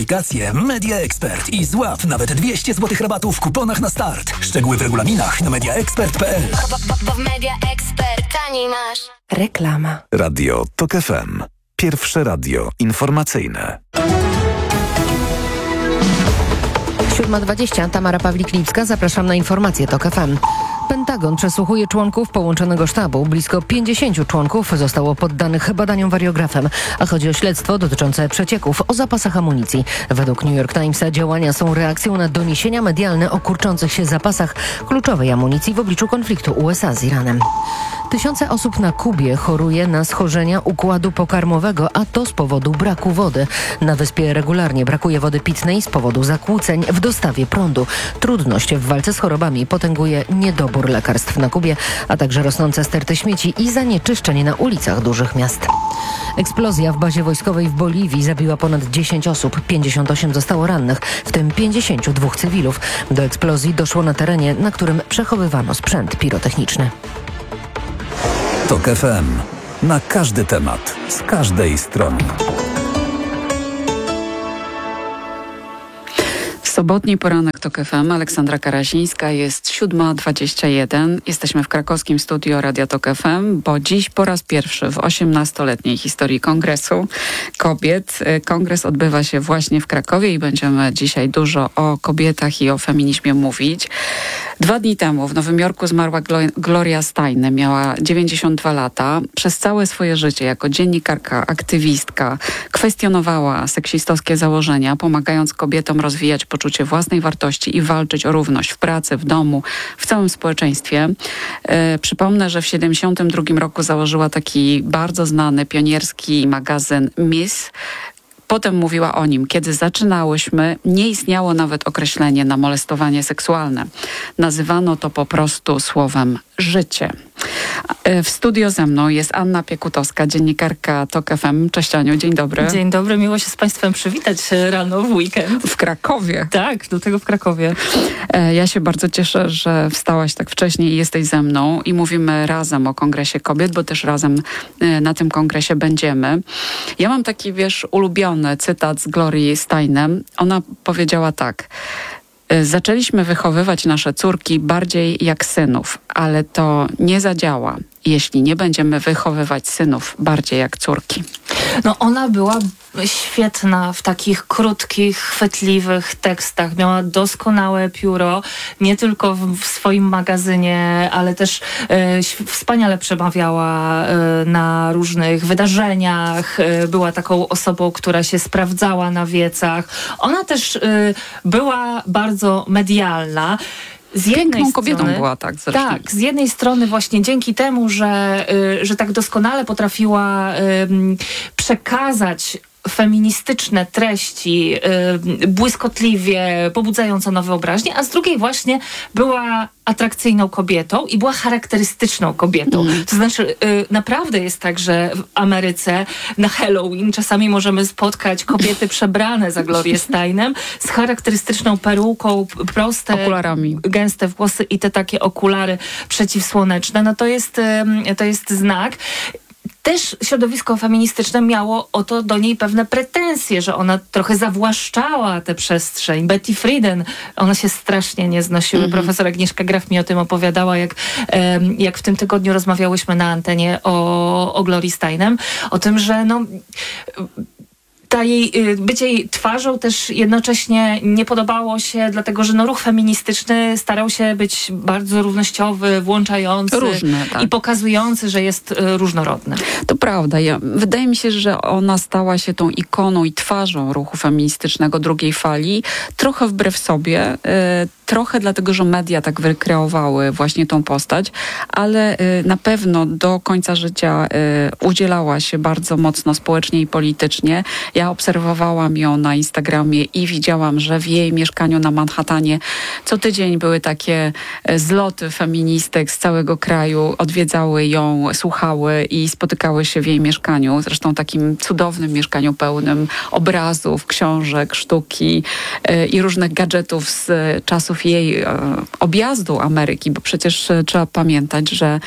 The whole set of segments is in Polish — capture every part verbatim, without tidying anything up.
Aplikację Media Expert i złap nawet dwieście złotych rabatu w kuponach na start. Szczegóły w regulaminach na media expert kropka p l. Bo w Media Expert taniej masz. Reklama. Radio TOK F M. Pierwsze radio informacyjne. siódma dwadzieścia, Tamara Pawlik-Lipska, zapraszam na informacje TOK F M. Pentagon przesłuchuje członków połączonego sztabu. Blisko pięćdziesięciu członków zostało poddanych badaniom wariografem, a chodzi o śledztwo dotyczące przecieków o zapasach amunicji. Według New York Timesa działania są reakcją na doniesienia medialne o kurczących się zapasach kluczowej amunicji w obliczu konfliktu U S A z Iranem. Tysiące osób na Kubie choruje na schorzenia układu pokarmowego, a to z powodu braku wody. Na wyspie regularnie brakuje wody pitnej z powodu zakłóceń w dostawie prądu. Trudność w walce z chorobami potęguje niedobór lekarstw na Kubie, a także rosnące sterty śmieci i zanieczyszczeń na ulicach dużych miast. Eksplozja w bazie wojskowej w Boliwii zabiła ponad dziesięć osób, pięćdziesiąt osiem zostało rannych, w tym pięćdziesięciu dwóch cywilów. Do eksplozji doszło na terenie, na którym przechowywano sprzęt pirotechniczny. TOK F M. Na każdy temat, z każdej strony. Sobotni poranek TOK F M, Aleksandra Karasińska, jest siódma dwadzieścia jeden. Jesteśmy w krakowskim studio Radia TOK F M, bo dziś po raz pierwszy w osiemnastoletniej historii Kongresu Kobiet. Kongres odbywa się właśnie w Krakowie i będziemy dzisiaj dużo o kobietach i o feminizmie mówić. Dwa dni temu w Nowym Jorku zmarła Gloria Steinem. Miała dziewięćdziesiąt dwa lata. Przez całe swoje życie jako dziennikarka, aktywistka kwestionowała seksistowskie założenia, pomagając kobietom rozwijać poczucie własnej wartości i walczyć o równość w pracy, w domu, w całym społeczeństwie. E, przypomnę, że w siedemdziesiątym drugim roku założyła taki bardzo znany pionierski magazyn Miss. Potem mówiła o nim. Kiedy zaczynałyśmy, nie istniało nawet określenie na molestowanie seksualne. Nazywano to po prostu słowem życie. W studio ze mną jest Anna Piekutowska, dziennikarka TOK F M. Cześć Aniu, dzień dobry. Dzień dobry, miło się z Państwem przywitać rano w weekend. W Krakowie. Tak, do tego w Krakowie. Ja się bardzo cieszę, że wstałaś tak wcześnie i jesteś ze mną i mówimy razem o Kongresie Kobiet, bo też razem na tym kongresie będziemy. Ja mam taki, wiesz, ulubiony cytat z Glorii Steinem. Ona powiedziała tak: zaczęliśmy wychowywać nasze córki bardziej jak synów, ale to nie zadziała, jeśli nie będziemy wychowywać synów bardziej jak córki. No ona była świetna w takich krótkich, chwytliwych tekstach. Miała doskonałe pióro, nie tylko w, w swoim magazynie, ale też e, wspaniale przemawiała e, na różnych wydarzeniach. E, była taką osobą, która się sprawdzała na wiecach. Ona też e, była bardzo medialna. Z jednej Piękną kobietą strony, była, tak zresztą. Tak, z jednej strony właśnie dzięki temu, że, y, że tak doskonale potrafiła y, przekazać feministyczne treści y, błyskotliwie, pobudzająco na wyobraźnię, a z drugiej właśnie była atrakcyjną kobietą i była charakterystyczną kobietą. Mm. To znaczy y, naprawdę jest tak, że w Ameryce na Halloween czasami możemy spotkać kobiety przebrane za Glorię Steinem z charakterystyczną peruką, proste, okularami, gęste włosy i te takie okulary przeciwsłoneczne. No to jest, y, to jest znak. Też środowisko feministyczne miało o to do niej pewne pretensje, że ona trochę zawłaszczała tę przestrzeń. Betty Friedan, one się strasznie nie znosiły. Mm-hmm. Profesor Agnieszka Graf mi o tym opowiadała, jak, jak w tym tygodniu rozmawiałyśmy na antenie o, o Glorii Steinem, o tym, że no... Ta jej, bycie jej twarzą też jednocześnie nie podobało się, dlatego że no, ruch feministyczny starał się być bardzo równościowy, włączający Różny, tak. i pokazujący, że jest różnorodny. To prawda. Ja, wydaje mi się, że ona stała się tą ikoną i twarzą ruchu feministycznego drugiej fali, trochę wbrew sobie, y, trochę dlatego, że media tak wykreowały właśnie tą postać, ale y, na pewno do końca życia y, udzielała się bardzo mocno społecznie i politycznie. Ja obserwowałam ją na Instagramie i widziałam, że w jej mieszkaniu na Manhattanie co tydzień były takie zloty feministek z całego kraju, odwiedzały ją, słuchały i spotykały się w jej mieszkaniu. Zresztą takim cudownym mieszkaniu pełnym obrazów, książek, sztuki yy, i różnych gadżetów z czasów jej yy, objazdu Ameryki, bo przecież yy, trzeba pamiętać, że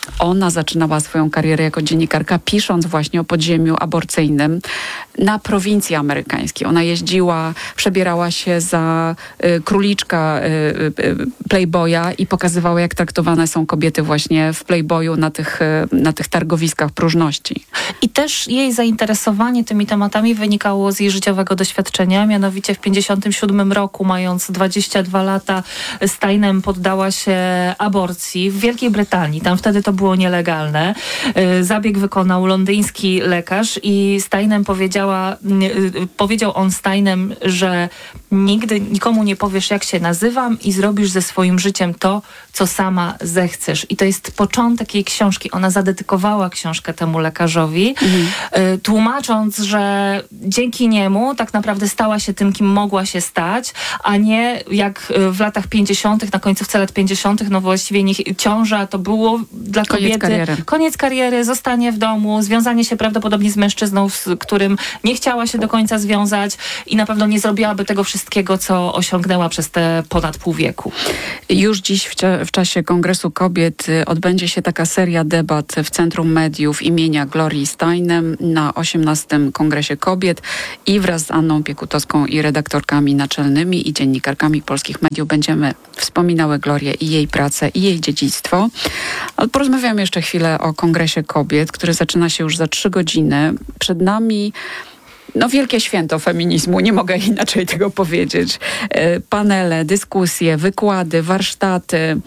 Ona zaczynała swoją karierę jako dziennikarka, pisząc właśnie o podziemiu aborcyjnym na prowincji amerykańskiej. Ona jeździła, przebierała się za y, króliczka y, y, Playboya i pokazywała, jak traktowane są kobiety właśnie w Playboyu na tych, y, na tych targowiskach próżności. I też jej zainteresowanie tymi tematami wynikało z jej życiowego doświadczenia. Mianowicie w pięćdziesiątym siódmym roku, mając dwadzieścia dwa lata, Steinem poddała się aborcji w Wielkiej Brytanii. Tam wtedy to było nielegalne. Zabieg wykonał londyński lekarz i Steinem powiedziała, powiedział on Steinem, że nigdy nikomu nie powiesz, jak się nazywam i zrobisz ze swoim życiem to, co sama zechcesz. I to jest początek jej książki. Ona zadedykowała książkę temu lekarzowi, mhm. tłumacząc, że dzięki niemu tak naprawdę stała się tym, kim mogła się stać, a nie jak w latach pięćdziesiątych, na końcówce lat pięćdziesiątych, no właściwie nie, ciąża to było dla koniec kobiety kariery. koniec kariery, zostanie w domu, związanie się prawdopodobnie z mężczyzną, z którym nie chciała się do końca związać i na pewno nie zrobiłaby tego wszystkiego, co osiągnęła przez te ponad pół wieku. Już dziś w, w czasie Kongresu Kobiet odbędzie się taka seria debat w Centrum Mediów imienia Glorii Steinem na osiemnastym Kongresie Kobiet i wraz z Anną Piekutowską i redaktorkami naczelnymi i dziennikarkami polskich mediów będziemy wspominały Glorię i jej pracę i jej dziedzictwo. Ale porozmawiamy jeszcze chwilę o Kongresie Kobiet, który zaczyna się już za trzy godziny. Przed nami no wielkie święto feminizmu, nie mogę inaczej tego powiedzieć. Panele, dyskusje, wykłady, warsztaty,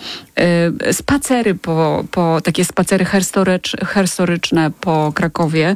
spacery po, po takie spacery herstorycz, herstoryczne po Krakowie.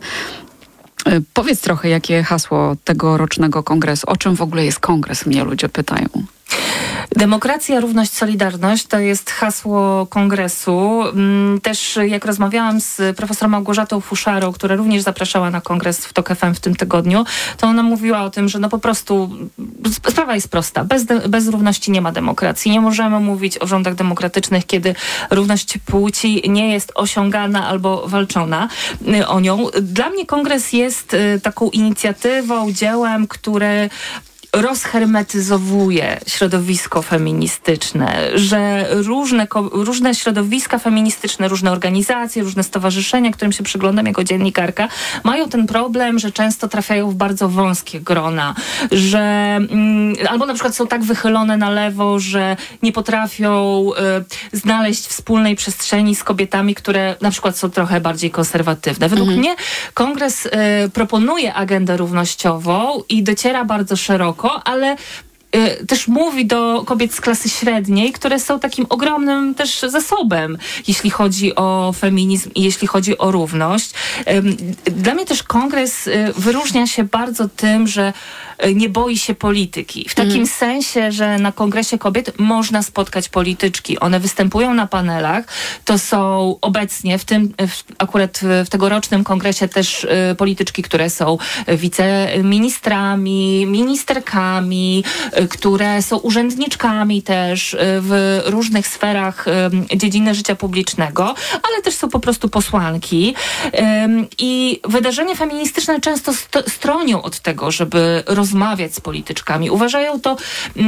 Powiedz trochę, jakie hasło tegorocznego kongresu, o czym w ogóle jest kongres, mnie ludzie pytają. Demokracja, równość, solidarność to jest hasło kongresu. Też jak rozmawiałam z profesorą Małgorzatą Fuszarą, która również zapraszała na kongres w Tok F M w tym tygodniu, to ona mówiła o tym, że no po prostu sprawa jest prosta. Bez, de- bez równości nie ma demokracji. Nie możemy mówić o rządach demokratycznych, kiedy równość płci nie jest osiągana albo walczona o nią. Dla mnie kongres jest taką inicjatywą, dziełem, które rozhermetyzowuje środowisko feministyczne, że różne, różne środowiska feministyczne, różne organizacje, różne stowarzyszenia, którym się przyglądam jako dziennikarka, mają ten problem, że często trafiają w bardzo wąskie grona, że mm, albo na przykład są tak wychylone na lewo, że nie potrafią y, znaleźć wspólnej przestrzeni z kobietami, które na przykład są trochę bardziej konserwatywne. Według mhm. mnie kongres y, proponuje agendę równościową i dociera bardzo szeroko, ale y, też mówi do kobiet z klasy średniej, które są takim ogromnym też zasobem, jeśli chodzi o feminizm i jeśli chodzi o równość. Y, dla mnie też kongres y, wyróżnia się bardzo tym, że y, nie boi się polityki. W takim mm. sensie, że na Kongresie Kobiet można spotkać polityczki. One występują na panelach. To są obecnie w tym, w, akurat w, w tegorocznym kongresie też y, polityczki, które są wiceministrami, ministerkami, y, które są urzędniczkami też y, w różnych sferach y, dziedziny życia publicznego, ale też są po prostu posłanki. Y, I wydarzenia feministyczne często st- stronią od tego, żeby rozmawiać z polityczkami. Uważają to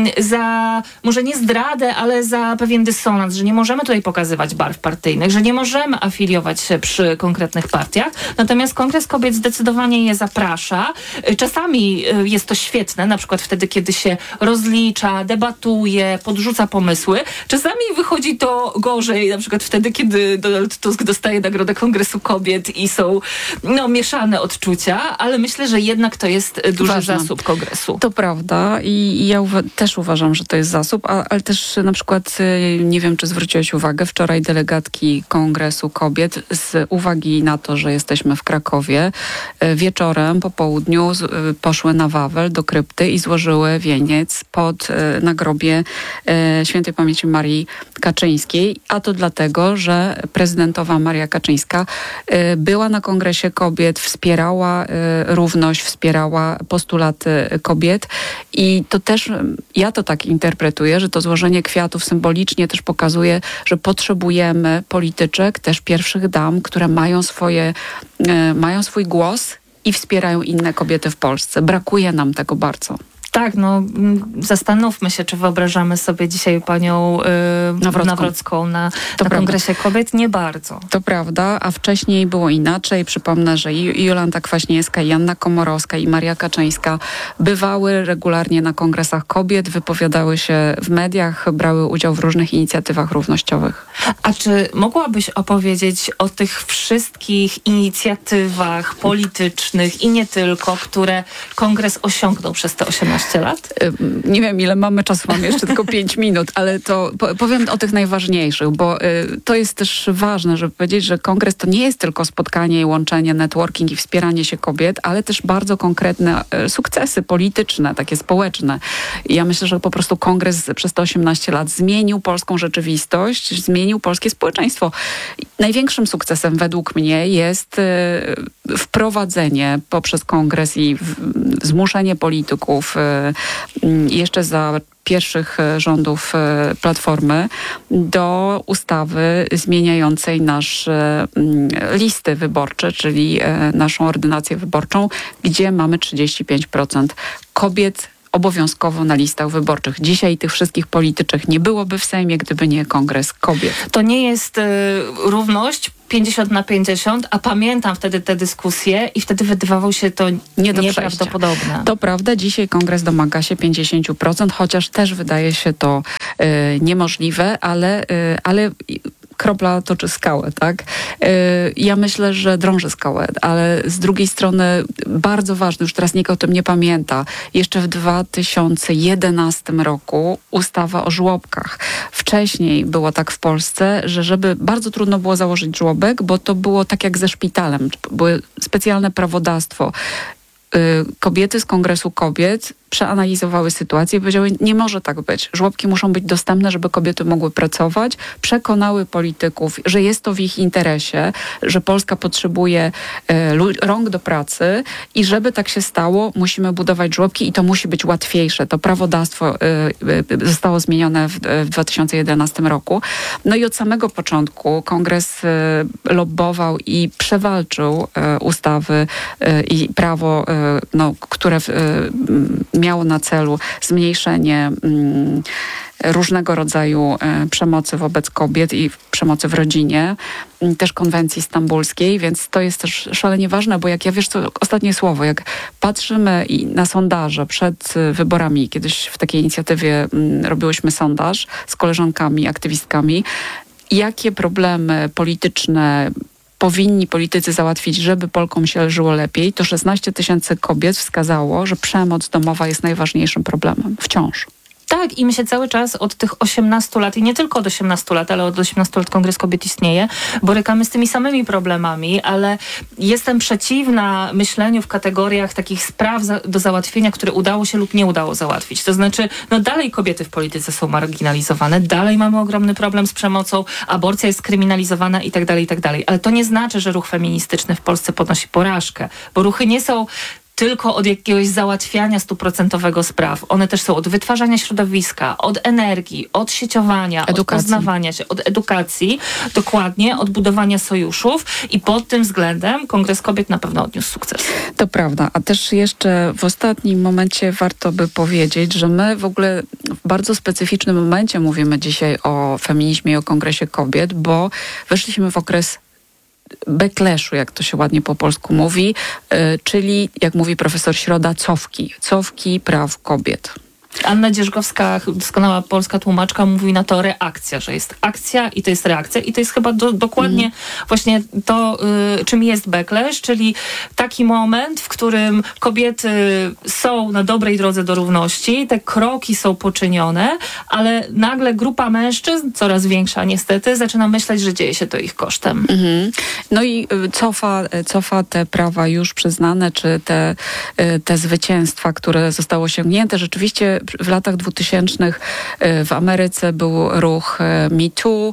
za, może nie zdradę, ale za pewien dysonans, że nie możemy tutaj pokazywać barw partyjnych, że nie możemy afiliować się przy konkretnych partiach. Natomiast Kongres Kobiet zdecydowanie je zaprasza. Czasami jest to świetne, na przykład wtedy, kiedy się rozlicza, debatuje, podrzuca pomysły. Czasami wychodzi to gorzej, na przykład wtedy, kiedy Donald Tusk dostaje Nagrodę Kongresu Kobiet i są no, mieszane odczucia, ale myślę, że jednak to jest duży Ważne. zasób kongresu. To prawda i, i ja uwa- też uważam, że to jest zasób, a, ale też na przykład, nie wiem, czy zwróciłeś uwagę, wczoraj delegatki Kongresu Kobiet z uwagi na to, że jesteśmy w Krakowie, wieczorem, po południu z, poszły na Wawel do krypty i złożyły wieniec pod na grobie e, świętej pamięci Marii Kaczyńskiej, a to dlatego, że prezydentowa Maria Kaczyńska e, była na Kongresie Kobiet, wspierała e, równość, wspierała postulaty kobiet i to też, ja to tak interpretuję, że to złożenie kwiatów symbolicznie też pokazuje, że potrzebujemy polityczek, też pierwszych dam, które mają swoje, e, mają swój głos i wspierają inne kobiety w Polsce. Brakuje nam tego bardzo. Tak, no zastanówmy się, czy wyobrażamy sobie dzisiaj panią yy, Nawrocką. Nawrocką na, To na prawda. Kongresie Kobiet. Nie bardzo. To prawda, a wcześniej było inaczej. Przypomnę, że i Jolanta Kwaśniewska, i Joanna Komorowska, i Maria Kaczyńska bywały regularnie na kongresach kobiet, wypowiadały się w mediach, brały udział w różnych inicjatywach równościowych. A czy mogłabyś opowiedzieć o tych wszystkich inicjatywach politycznych i nie tylko, które kongres osiągnął przez te osiemnaście lat? Nie wiem, ile mamy czasu, mamy jeszcze tylko pięć minut, ale to powiem o tych najważniejszych, bo to jest też ważne, żeby powiedzieć, że kongres to nie jest tylko spotkanie i łączenie, networking i wspieranie się kobiet, ale też bardzo konkretne sukcesy polityczne, takie społeczne. I ja myślę, że po prostu kongres przez te osiemnaście lat zmienił polską rzeczywistość, zmienił polskie społeczeństwo. Największym sukcesem według mnie jest wprowadzenie poprzez kongres i zmuszenie polityków jeszcze za pierwszych rządów Platformy do ustawy zmieniającej nasze listy wyborcze, czyli naszą ordynację wyborczą, gdzie mamy trzydzieści pięć procent kobiet obowiązkowo na listach wyborczych. Dzisiaj tych wszystkich polityczek nie byłoby w Sejmie, gdyby nie Kongres Kobiet. To nie jest y, równość pięćdziesiąt na pięćdziesiąt, a pamiętam wtedy te dyskusje i wtedy wydawało się to Nie do nieprawdopodobne. To prawda, dzisiaj Kongres domaga się pięćdziesiąt procent, chociaż też wydaje się to y, niemożliwe, ale, y, ale kropla toczy skałę, tak? Ja myślę, że drąży skałę, ale z drugiej strony bardzo ważne, już teraz nikt o tym nie pamięta, jeszcze w dwa tysiące jedenastym roku ustawa o żłobkach. Wcześniej było tak w Polsce, że żeby bardzo trudno było założyć żłobek, bo to było tak jak ze szpitalem. Było specjalne prawodawstwo. Kobiety z Kongresu Kobiet przeanalizowały sytuację i powiedziały, nie może tak być. Żłobki muszą być dostępne, żeby kobiety mogły pracować. Przekonały polityków, że jest to w ich interesie, że Polska potrzebuje e, rąk do pracy i żeby tak się stało, musimy budować żłobki i to musi być łatwiejsze. To prawodawstwo e, e, zostało zmienione w, w dwa tysiące jedenastym roku. No i od samego początku Kongres e, lobbował i przewalczył e, ustawy e, i prawo, e, no, które w, e, miało na celu zmniejszenie mm, różnego rodzaju e, przemocy wobec kobiet i przemocy w rodzinie, m, też konwencji stambulskiej, więc to jest też szalenie ważne, bo jak ja wiesz, to ostatnie słowo, jak patrzymy i na sondaże przed wyborami, kiedyś w takiej inicjatywie m, robiłyśmy sondaż z koleżankami, aktywistkami, jakie problemy polityczne powinni politycy załatwić, żeby Polkom się żyło lepiej, to szesnaście tysięcy kobiet wskazało, że przemoc domowa jest najważniejszym problemem. Wciąż. Tak, i my się cały czas od tych osiemnastu lat, i nie tylko od osiemnastu lat, ale od osiemnastu lat Kongres Kobiet istnieje, borykamy z tymi samymi problemami, ale jestem przeciwna myśleniu w kategoriach takich spraw za, do załatwienia, które udało się lub nie udało załatwić. To znaczy, no dalej kobiety w polityce są marginalizowane, dalej mamy ogromny problem z przemocą, aborcja jest kryminalizowana i tak dalej, i tak dalej. Ale to nie znaczy, że ruch feministyczny w Polsce ponosi porażkę, bo ruchy nie są tylko od jakiegoś załatwiania stuprocentowego spraw. One też są od wytwarzania środowiska, od energii, od sieciowania, edukacji. Od poznawania się, od edukacji, dokładnie, od budowania sojuszów i pod tym względem Kongres Kobiet na pewno odniósł sukces. To prawda, a też jeszcze w ostatnim momencie warto by powiedzieć, że my w ogóle w bardzo specyficznym momencie mówimy dzisiaj o feminizmie i o Kongresie Kobiet, bo weszliśmy w okres backlashu, jak to się ładnie po polsku mówi, yy, czyli, jak mówi profesor Środa, cofki. Cofki praw kobiet. Anna Dzierżgowska, doskonała polska tłumaczka, mówi na to reakcja, że jest akcja i to jest reakcja i to jest chyba do, dokładnie mm. właśnie to, y, czym jest backlash, czyli taki moment, w którym kobiety są na dobrej drodze do równości, te kroki są poczynione, ale nagle grupa mężczyzn, coraz większa niestety, zaczyna myśleć, że dzieje się to ich kosztem. Mm-hmm. No i cofa, cofa te prawa już przyznane, czy te, te zwycięstwa, które zostały osiągnięte. Rzeczywiście w latach dwutysięcznych w Ameryce był ruch Me Too,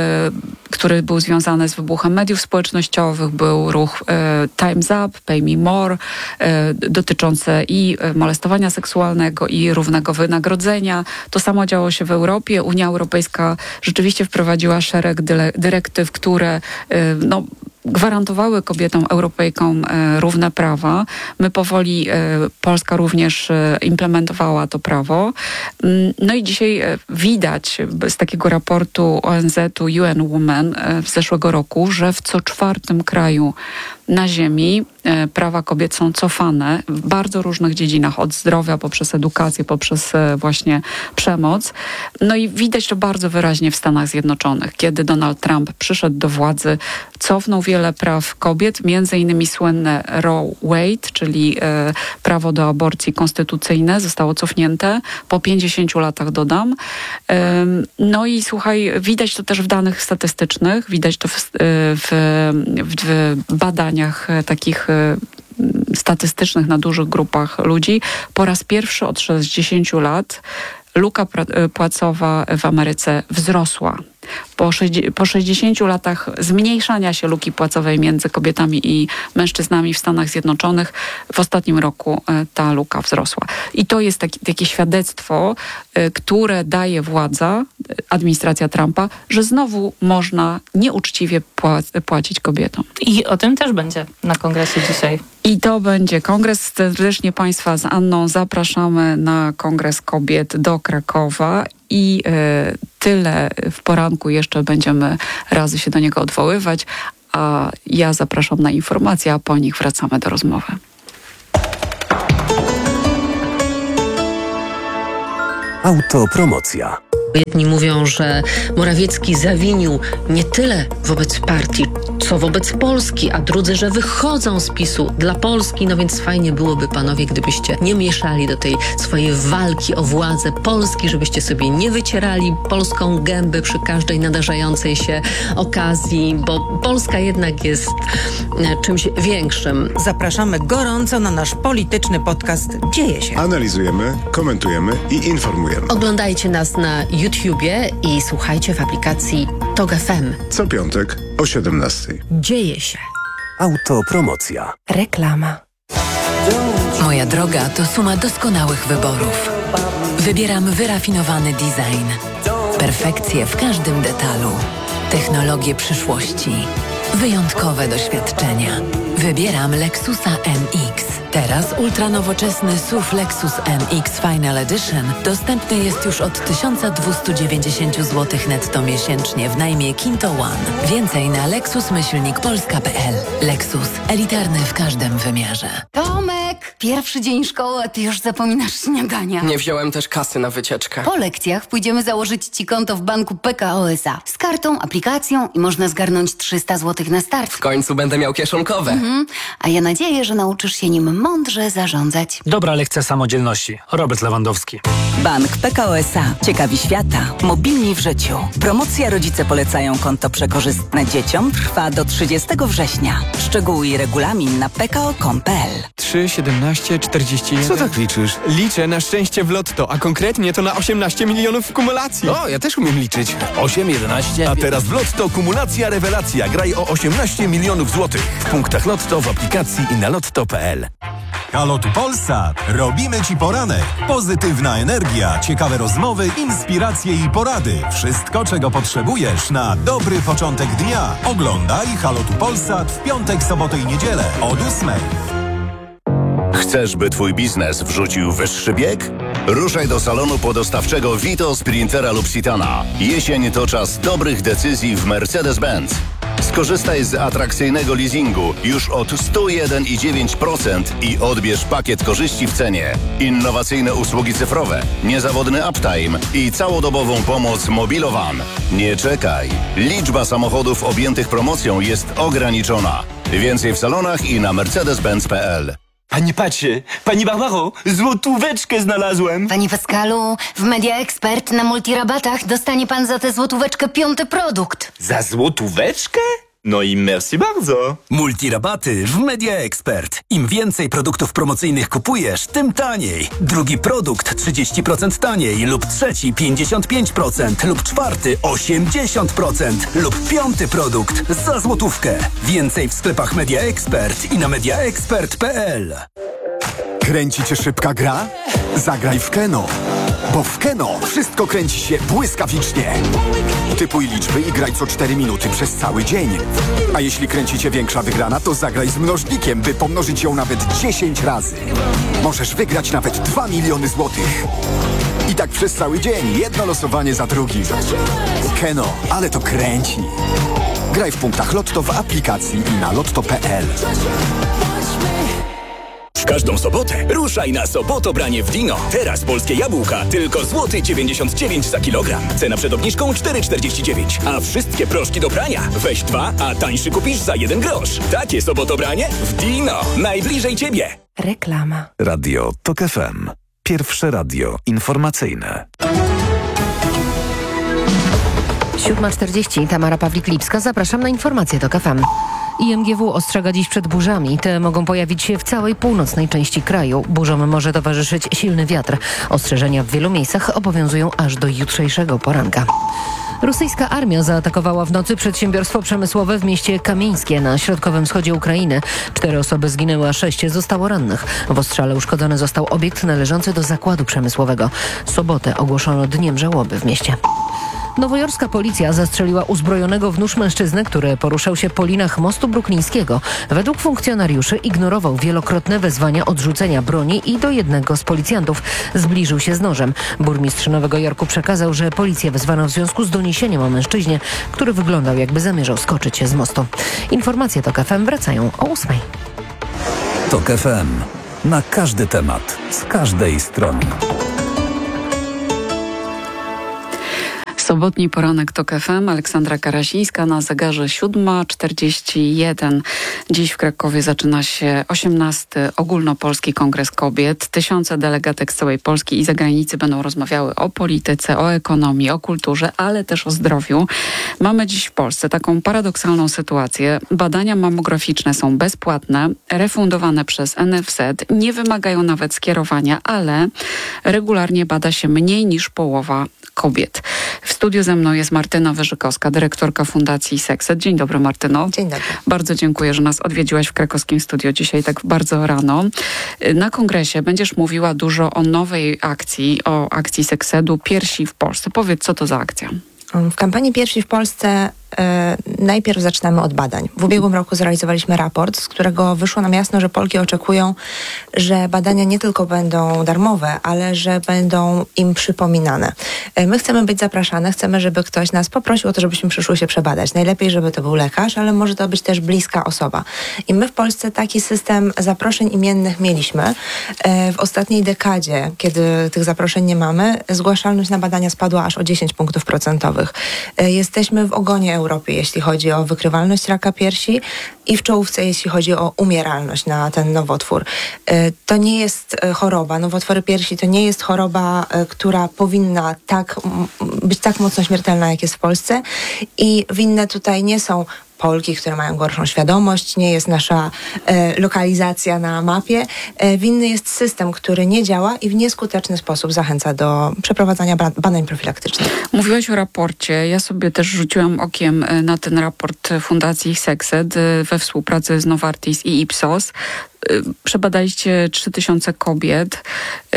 który był związany z wybuchem mediów społecznościowych, był ruch Time's Up, Pay Me More, dotyczący i molestowania seksualnego, i równego wynagrodzenia. To samo działo się w Europie. Unia Europejska rzeczywiście wprowadziła szereg dyrektyw, które no, gwarantowały kobietom, Europejkom e, równe prawa. My powoli, e, Polska również e, implementowała to prawo. Mm, no i dzisiaj e, widać z takiego raportu O N Z-u U N Women e, z zeszłego roku, że w co czwartym kraju na ziemi e, prawa kobiet są cofane w bardzo różnych dziedzinach, od zdrowia poprzez edukację, poprzez e, właśnie przemoc. No i widać to bardzo wyraźnie w Stanach Zjednoczonych. Kiedy Donald Trump przyszedł do władzy, cofnął wiele praw kobiet, między innymi słynne Roe Wade, czyli e, prawo do aborcji konstytucyjne zostało cofnięte po pięćdziesięciu latach, dodam. E, no i słuchaj, widać to też w danych statystycznych, widać to w, w, w badaniach takich statystycznych na dużych grupach ludzi. Po raz pierwszy od sześćdziesięciu lat luka płacowa w Ameryce wzrosła. Po, sześćdzie- po sześćdziesięciu latach zmniejszania się luki płacowej między kobietami i mężczyznami w Stanach Zjednoczonych w ostatnim roku e, ta luka wzrosła. I to jest taki, takie świadectwo, e, które daje władza, e, administracja Trumpa, że znowu można nieuczciwie płac- płacić kobietom. I o tym też będzie na kongresie dzisiaj. I to będzie kongres. Serdecznie Państwa z Anną zapraszamy na Kongres Kobiet do Krakowa i y, tyle w poranku jeszcze będziemy razy się do niego odwoływać, a ja zapraszam na informacje, a po nich wracamy do rozmowy. Autopromocja. Jedni mówią, że Morawiecki zawinił nie tyle wobec partii, co wobec Polski, a drudzy, że wychodzą z PiSu dla Polski. No więc fajnie byłoby, panowie, gdybyście nie mieszali do tej swojej walki o władzę Polski, żebyście sobie nie wycierali polską gębę przy każdej nadarzającej się okazji, bo Polska jednak jest czymś większym. Zapraszamy gorąco na nasz polityczny podcast Dzieje się. Analizujemy, komentujemy i informujemy. Oglądajcie nas na YouTubie i słuchajcie w aplikacji Tok F M. Co piątek o siedemnastej. Dzieje się. Autopromocja. Reklama. Moja droga to suma doskonałych wyborów. Wybieram wyrafinowany design. Perfekcję w każdym detalu. Technologie przyszłości. Wyjątkowe doświadczenia. Wybieram Lexusa N X. Teraz ultranowoczesny S U V Lexus N X Final Edition dostępny jest już od tysiąc dwieście dziewięćdziesiąt złotych netto miesięcznie w najmie Kinto One. Więcej na lexus myślnik polska kropka p l. Lexus. Elitarny w każdym wymiarze. Tomek, pierwszy dzień szkoły, a ty już zapominasz śniadania. Nie wziąłem też kasy na wycieczkę. Po lekcjach pójdziemy założyć ci konto w banku P K O S A. Z kartą, aplikacją i można zgarnąć trzysta złotych na start. W końcu będę miał kieszonkowe. Mhm. A ja nadzieję, że nauczysz się nim mądrze zarządzać. Dobra lekcja samodzielności. Robert Lewandowski. Bank P K O S A. Ciekawi świata. Mobilni w życiu. Promocja Rodzice polecają konto przekorzystne dzieciom trwa do trzydziestego września. Szczegóły i regulamin na p k o kropka com kropka p l. trzy, siedemnaście, czterdzieści jeden. Co tak liczysz? Liczę na szczęście w lotto, a konkretnie to na osiemnaście milionów w kumulacji. O, ja też umiem liczyć. osiem, jedenaście. A teraz w Lotto kumulacja rewelacja. Graj o osiemnaście milionów złotych. W punktach Lotto, w aplikacji i na lotto kropka p l. Halo tu Polsat. Robimy Ci poranek. Pozytywna energia, ciekawe rozmowy, inspiracje i porady. Wszystko, czego potrzebujesz na dobry początek dnia. Oglądaj Halo tu Polsat w piątek, sobotę i niedzielę od ósmej. Chcesz, by twój biznes wrzucił wyższy bieg? Ruszaj do salonu podostawczego Vito, Sprintera lub Citana. Jesień to czas dobrych decyzji w Mercedes-Benz. Skorzystaj z atrakcyjnego leasingu już od sto jeden i dziewięć procent i odbierz pakiet korzyści w cenie. Innowacyjne usługi cyfrowe, niezawodny uptime i całodobową pomoc Mobilowan. Nie czekaj. Liczba samochodów objętych promocją jest ograniczona. Więcej w salonach i na mercedes benz kropka p l. Panie Pacie, pani Barbaro, złotóweczkę znalazłem. Panie Pascalu, w Media Expert na multirabatach dostanie pan za tę złotóweczkę piąty produkt. Za złotóweczkę? No i merci bardzo. Multirabaty w Media Expert. Im więcej produktów promocyjnych kupujesz, tym taniej. Drugi produkt trzydzieści procent taniej lub trzeci pięćdziesiąt pięć procent lub czwarty osiemdziesiąt procent lub piąty produkt za złotówkę. Więcej w sklepach Media Expert i na media expert kropka p l. Kręci Cię szybka gra? Zagraj w Keno. Bo w Keno wszystko kręci się błyskawicznie. Typuj liczby i graj co cztery minuty przez cały dzień. A jeśli kręci cię większa wygrana, to zagraj z mnożnikiem, by pomnożyć ją nawet dziesięć razy. Możesz wygrać nawet dwa miliony złotych. I tak przez cały dzień, jedno losowanie za drugim. Keno, ale to kręci. Graj w punktach Lotto w aplikacji i na lotto kropka pe el. W każdą sobotę ruszaj na Sobotobranie w Dino. Teraz polskie jabłka tylko złoty dziewięćdziesiąt dziewięć za kilogram. Cena przed obniżką cztery czterdzieści dziewięć. A wszystkie proszki do prania weź dwa, a tańszy kupisz za jeden grosz. Takie Sobotobranie w Dino. Najbliżej ciebie. Reklama. Radio TOK F M. Pierwsze radio informacyjne. siódma czterdzieści. Tamara Pawlik-Lipska. Zapraszam na informacje TOK F M. I M G W ostrzega dziś przed burzami. Te mogą pojawić się w całej północnej części kraju. Burzom może towarzyszyć silny wiatr. Ostrzeżenia w wielu miejscach obowiązują aż do jutrzejszego poranka. Rosyjska armia zaatakowała w nocy przedsiębiorstwo przemysłowe w mieście Kamieńskie na środkowym wschodzie Ukrainy. Cztery osoby zginęły, a sześć zostało rannych. W ostrzale uszkodzony został obiekt należący do zakładu przemysłowego. Sobotę ogłoszono dniem żałoby w mieście. Nowojorska policja zastrzeliła uzbrojonego w nóż mężczyznę, który poruszał się po linach mostu bruklińskiego. Według funkcjonariuszy ignorował wielokrotne wezwania odrzucenia broni i do jednego z policjantów zbliżył się z nożem. Burmistrz Nowego Jorku przekazał, że policję wezwano w związku z doniesieniem o mężczyźnie, który wyglądał, jakby zamierzał skoczyć się z mostu. Informacje TOK F M wracają o ósmej. TOK F M. Na każdy temat, z każdej strony. Sobotni poranek TOK F M, Aleksandra Karasińska, na zegarze siódma czterdzieści jeden. Dziś w Krakowie zaczyna się osiemnasty Ogólnopolski Kongres Kobiet. Tysiące delegatek z całej Polski i zagranicy będą rozmawiały o polityce, o ekonomii, o kulturze, ale też o zdrowiu. Mamy dziś w Polsce taką paradoksalną sytuację. Badania mammograficzne są bezpłatne, refundowane przez N F Z, nie wymagają nawet skierowania, ale regularnie bada się mniej niż połowa kobiet. W studiu ze mną jest Martyna Wyżykowska, dyrektorka Fundacji Sekset. Dzień dobry, Martyno. Dzień dobry. Bardzo dziękuję, że nas odwiedziłaś w krakowskim studiu dzisiaj tak bardzo rano. Na kongresie będziesz mówiła dużo o nowej akcji, o akcji Seksedu Piersi w Polsce. Powiedz, co to za akcja? W kampanii Piersi w Polsce e, najpierw zaczynamy od badań. W ubiegłym roku zrealizowaliśmy raport, z którego wyszło nam jasno, że Polki oczekują, że badania nie tylko będą darmowe, ale że będą im przypominane. E, my chcemy być zapraszane, chcemy, żeby ktoś nas poprosił o to, żebyśmy przyszły się przebadać. Najlepiej, żeby to był lekarz, ale może to być też bliska osoba. I my w Polsce taki system zaproszeń imiennych mieliśmy. E, w ostatniej dekadzie, kiedy tych zaproszeń nie mamy, zgłaszalność na badania spadła aż o dziesięć punktów procentowych. Jesteśmy w ogonie Europy, jeśli chodzi o wykrywalność raka piersi i w czołówce, jeśli chodzi o umieralność na ten nowotwór. To nie jest choroba. Nowotwory piersi to nie jest choroba, która powinna tak być tak mocno śmiertelna, jak jest w Polsce. I winne tutaj nie są Polki, które mają gorszą świadomość, nie jest nasza e, lokalizacja na mapie. E, winny jest system, który nie działa i w nieskuteczny sposób zachęca do przeprowadzania ba- badań profilaktycznych. Mówiłaś o raporcie. Ja sobie też rzuciłam okiem na ten raport Fundacji Sekset we współpracy z Novartis i Ipsos. Przebadaliście trzy tysiące kobiet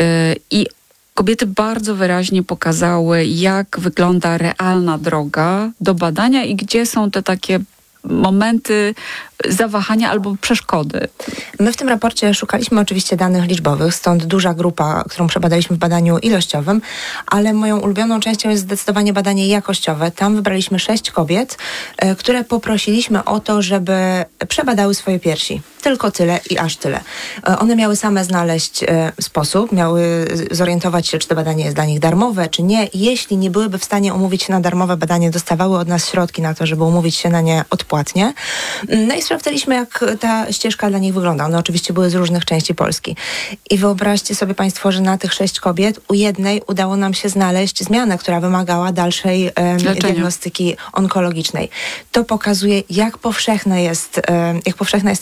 i kobiety bardzo wyraźnie pokazały, jak wygląda realna droga do badania i gdzie są te takie momenty zawahania albo przeszkody. My w tym raporcie szukaliśmy oczywiście danych liczbowych, stąd duża grupa, którą przebadaliśmy w badaniu ilościowym, ale moją ulubioną częścią jest zdecydowanie badanie jakościowe. Tam wybraliśmy sześć kobiet, y, które poprosiliśmy o to, żeby przebadały swoje piersi. Tylko tyle i aż tyle. Y, one miały same znaleźć y, sposób, miały zorientować się, czy to badanie jest dla nich darmowe, czy nie. Jeśli nie byłyby w stanie umówić się na darmowe badanie, dostawały od nas środki na to, żeby umówić się na nie odpłatnie. No i sprawdzaliśmy, jak ta ścieżka dla nich wygląda. One oczywiście były z różnych części Polski. I wyobraźcie sobie Państwo, że na tych sześć kobiet u jednej udało nam się znaleźć zmianę, która wymagała dalszej um, diagnostyki onkologicznej. To pokazuje, jak powszechna jest, um, jak powszechna jest ta choroba.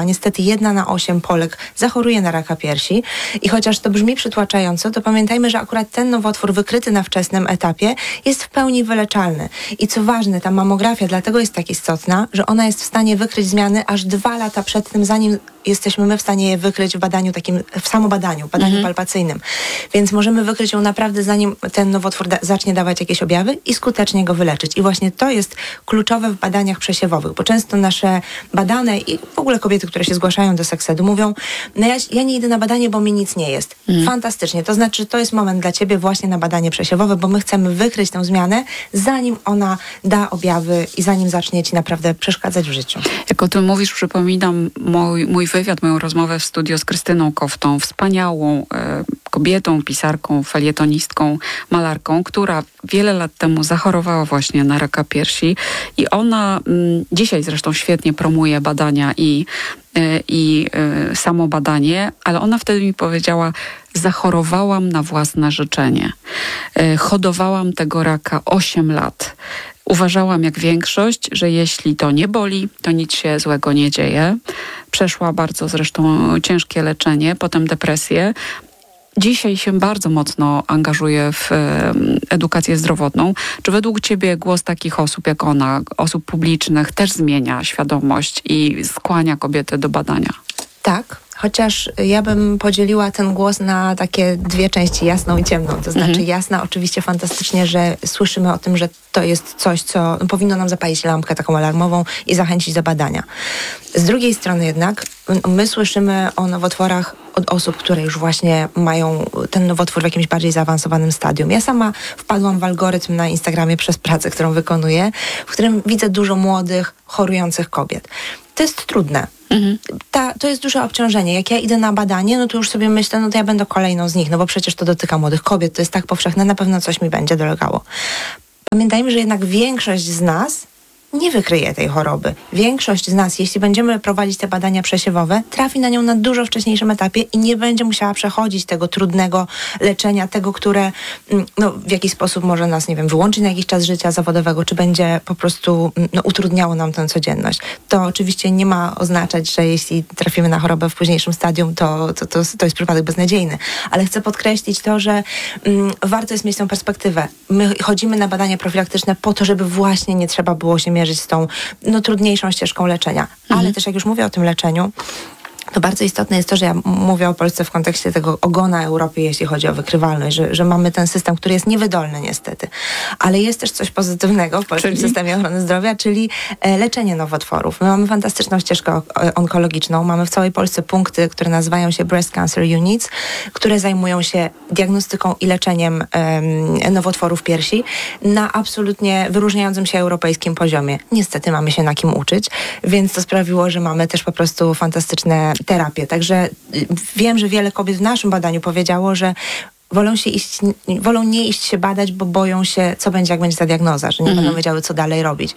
Niestety jedna na osiem Polek zachoruje na raka piersi i chociaż to brzmi przytłaczająco, to pamiętajmy, że akurat ten nowotwór wykryty na wczesnym etapie jest w pełni wyleczalny. I co ważne, ta mamografia dlatego jest tak istotna, że ona jest w stanie wykryć zmiany aż dwa lata przed tym, zanim jesteśmy my w stanie je wykryć w badaniu takim, w samobadaniu, badaniu mhm. palpacyjnym. Więc możemy wykryć ją naprawdę zanim ten nowotwór da- zacznie dawać jakieś objawy i skutecznie go wyleczyć. I właśnie to jest kluczowe w badaniach przesiewowych, bo często nasze badane i w ogóle kobiety, które się zgłaszają do seksedu, mówią, no ja, ja nie idę na badanie, bo mi nic nie jest. Mhm. Fantastycznie. To znaczy, to jest moment dla ciebie właśnie na badanie przesiewowe, bo my chcemy wykryć tę zmianę, zanim ona da objawy i zanim zacznie ci naprawdę przeszkadzać w życiu. Jak o tym mówisz, przypominam mój, mój wywiad, moją rozmowę w studio z Krystyną Koftą, wspaniałą e, kobietą, pisarką, felietonistką, malarką, która wiele lat temu zachorowała właśnie na raka piersi i ona m, dzisiaj zresztą świetnie promuje badania i, e, i e, samo badanie, ale ona wtedy mi powiedziała, zachorowałam na własne życzenie. E, hodowałam tego raka osiem lat. Uważałam jak większość, że jeśli to nie boli, to nic się złego nie dzieje. Przeszła bardzo zresztą ciężkie leczenie, potem depresję. Dzisiaj się bardzo mocno angażuje w e, edukację zdrowotną. Czy według ciebie głos takich osób jak ona, osób publicznych, też zmienia świadomość i skłania kobiety do badania? Tak. Chociaż ja bym podzieliła ten głos na takie dwie części, jasną i ciemną. To znaczy mhm. jasna, oczywiście fantastycznie, że słyszymy o tym, że to jest coś, co no, powinno nam zapalić lampkę taką alarmową i zachęcić do badania. Z drugiej strony jednak my słyszymy o nowotworach od osób, które już właśnie mają ten nowotwór w jakimś bardziej zaawansowanym stadium. Ja sama wpadłam w algorytm na Instagramie przez pracę, którą wykonuję, w którym widzę dużo młodych, chorujących kobiet. To jest trudne. Mhm. Ta, to jest duże obciążenie. Jak ja idę na badanie, no to już sobie myślę, no to ja będę kolejną z nich, no bo przecież to dotyka młodych kobiet, to jest tak powszechne, na pewno coś mi będzie dolegało. Pamiętajmy, że jednak większość z nas nie wykryje tej choroby. Większość z nas, jeśli będziemy prowadzić te badania przesiewowe, trafi na nią na dużo wcześniejszym etapie i nie będzie musiała przechodzić tego trudnego leczenia, tego, które no, w jakiś sposób może nas, nie wiem, wyłączyć na jakiś czas życia zawodowego, czy będzie po prostu no, utrudniało nam tę codzienność. To oczywiście nie ma oznaczać, że jeśli trafimy na chorobę w późniejszym stadium, to, to, to, to jest przypadek beznadziejny. Ale chcę podkreślić to, że mm, warto jest mieć tę perspektywę. My chodzimy na badania profilaktyczne po to, żeby właśnie nie trzeba było się mierzyć z tą no, trudniejszą ścieżką leczenia. Mhm. Ale też jak już mówię o tym leczeniu, to bardzo istotne jest to, że ja mówię o Polsce w kontekście tego ogona Europy, jeśli chodzi o wykrywalność, że, że mamy ten system, który jest niewydolny niestety. Ale jest też coś pozytywnego w polskim czyli? systemie ochrony zdrowia, czyli e, leczenie nowotworów. My mamy fantastyczną ścieżkę onkologiczną. Mamy w całej Polsce punkty, które nazywają się Breast Cancer Units, które zajmują się diagnostyką i leczeniem e, nowotworów piersi na absolutnie wyróżniającym się europejskim poziomie. Niestety mamy się na kim uczyć, więc to sprawiło, że mamy też po prostu fantastyczne terapię. Także wiem, że wiele kobiet w naszym badaniu powiedziało, że wolą, się iść, wolą nie iść się badać, bo boją się, co będzie, jak będzie ta diagnoza, że nie mhm. będą wiedziały, co dalej robić.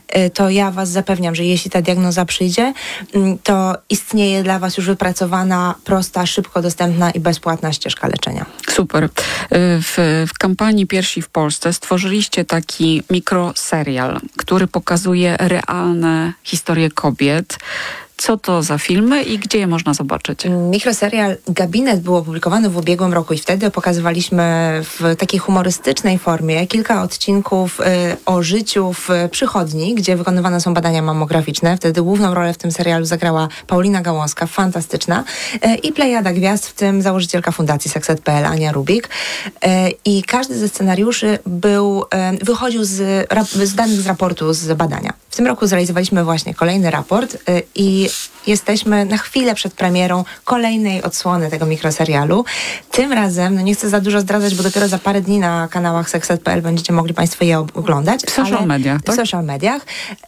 To ja was zapewniam, że jeśli ta diagnoza przyjdzie, to istnieje dla was już wypracowana, prosta, szybko dostępna i bezpłatna ścieżka leczenia. Super. W, w kampanii Piersi w Polsce stworzyliście taki mikroserial, który pokazuje realne historie kobiet. Co to za filmy i gdzie je można zobaczyć? Mikroserial Gabinet był opublikowany w ubiegłym roku i wtedy pokazywaliśmy w takiej humorystycznej formie kilka odcinków y, o życiu w przychodni, gdzie wykonywane są badania mammograficzne. Wtedy główną rolę w tym serialu zagrała Paulina Gałązka, fantastyczna, y, i plejada gwiazd, w tym założycielka Fundacji Sekset kropka pe el, Ania Rubik. Y, I każdy ze scenariuszy był, y, wychodził z, z danych z raportu z badania. W tym roku zrealizowaliśmy właśnie kolejny raport y, i jesteśmy na chwilę przed premierą kolejnej odsłony tego mikroserialu. Tym razem, no nie chcę za dużo zdradzać, bo dopiero za parę dni na kanałach Sekset kropka pe el będziecie mogli państwo je oglądać. W social mediach, tak? W social mediach,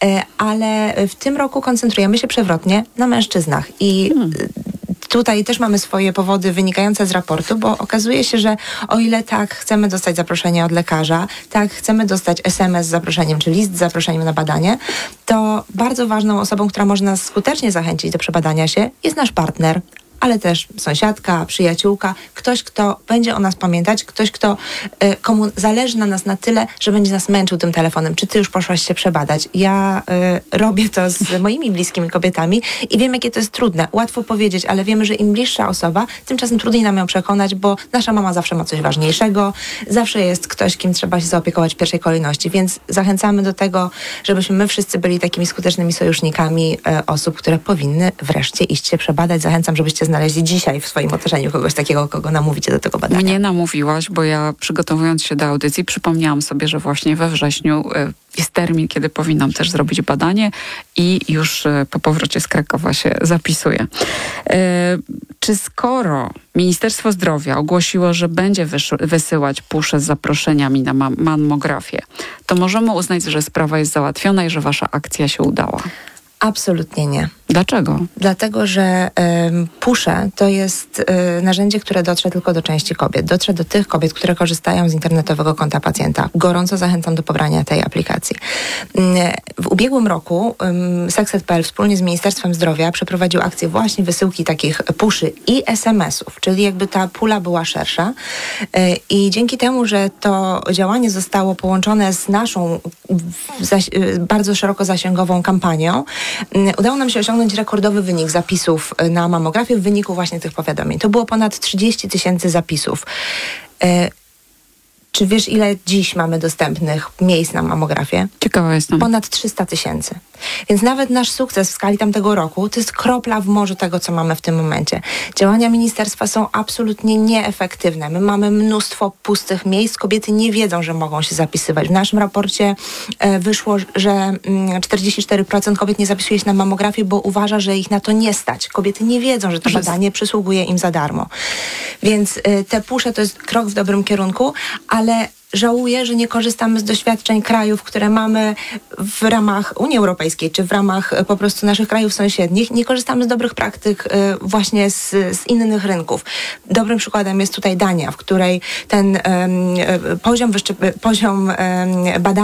ale w tym roku koncentrujemy się przewrotnie na mężczyznach i hmm. Tutaj też mamy swoje powody wynikające z raportu, bo okazuje się, że o ile tak chcemy dostać zaproszenie od lekarza, tak chcemy dostać es em es z zaproszeniem, czy list z zaproszeniem na badanie, to bardzo ważną osobą, która może nas skutecznie zachęcić do przebadania się, jest nasz partner. ale też sąsiadka, przyjaciółka, ktoś, kto będzie o nas pamiętać, ktoś, kto, y, komu zależy na nas na tyle, że będzie nas męczył tym telefonem. Czy ty już poszłaś się przebadać? Ja y, robię to z moimi bliskimi kobietami i wiem, jakie to jest trudne. Łatwo powiedzieć, ale wiemy, że im bliższa osoba, tymczasem trudniej nam ją przekonać, bo nasza mama zawsze ma coś ważniejszego, zawsze jest ktoś, kim trzeba się zaopiekować w pierwszej kolejności, więc zachęcamy do tego, żebyśmy my wszyscy byli takimi skutecznymi sojusznikami e, osób, które powinny wreszcie iść się przebadać. Zachęcam, żebyście znaleźli dzisiaj w swoim otoczeniu kogoś takiego, kogo namówicie do tego badania. Mnie namówiłaś, bo ja przygotowując się do audycji przypomniałam sobie, że właśnie we wrześniu y, jest termin, kiedy powinnam też zrobić badanie i już y, po powrocie z Krakowa się zapisuję. Y, czy skoro Ministerstwo Zdrowia ogłosiło, że będzie wysz- wysyłać pusze z zaproszeniami na ma- mammografię, to możemy uznać, że sprawa jest załatwiona i że wasza akcja się udała? Absolutnie nie. Dlaczego? Dlatego, że y, pusze to jest y, narzędzie, które dotrze tylko do części kobiet. Dotrze do tych kobiet, które korzystają z internetowego konta pacjenta. Gorąco zachęcam do pobrania tej aplikacji. Y, w ubiegłym roku y, Sekset kropka p l wspólnie z Ministerstwem Zdrowia przeprowadził akcję właśnie wysyłki takich puszy i es em esów, czyli jakby ta pula była szersza. Y, I dzięki temu, że to działanie zostało połączone z naszą zaś, y, bardzo szeroko zasięgową kampanią, y, udało nam się osiągnąć rekordowy wynik zapisów na mammografię w wyniku właśnie tych powiadomień. To było ponad trzydzieści tysięcy zapisów. E, czy wiesz, ile dziś mamy dostępnych miejsc na mammografię? Ciekawa jestem. Ponad trzysta tysięcy. Więc nawet nasz sukces w skali tamtego roku to jest kropla w morzu tego, co mamy w tym momencie. Działania ministerstwa są absolutnie nieefektywne. My mamy mnóstwo pustych miejsc. Kobiety nie wiedzą, że mogą się zapisywać. W naszym raporcie e, wyszło, że mm, czterdzieści cztery procent kobiet nie zapisuje się na mammografię, bo uważa, że ich na to nie stać. Kobiety nie wiedzą, że to Że badanie przysługuje im za darmo. Więc e, te pusze to jest krok w dobrym kierunku, ale żałuję, że nie korzystamy z doświadczeń krajów, które mamy w ramach Unii Europejskiej, czy w ramach po prostu naszych krajów sąsiednich. Nie korzystamy z dobrych praktyk y, właśnie z, z innych rynków. Dobrym przykładem jest tutaj Dania, w której ten y, poziom, wyszczep- poziom y, badania